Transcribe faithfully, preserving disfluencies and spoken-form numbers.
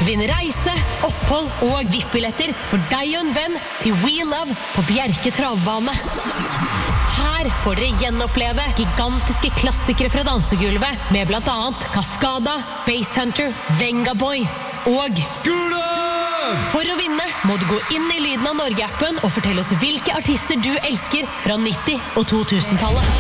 Vinn reise, opphold og V I P-billetter for deg og en venn til We Love på Bjerke Travbane. Her får dere gjenoppleve gigantiske klassikere fra dansegulvet med blant annet Cascada, Basshunter, Venga Boys og Skula! For å vinne må du gå inn i Lyden av Norge-appen og fortelle oss hvilke artister du elsker fra nitti- og to tusen-tallet.